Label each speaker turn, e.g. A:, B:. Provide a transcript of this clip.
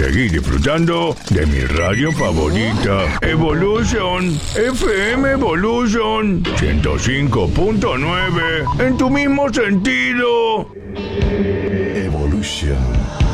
A: seguí disfrutando de mi radio favorita, Evolution, FM Evolution 105.9, en tu mismo sentido.
B: Evolution.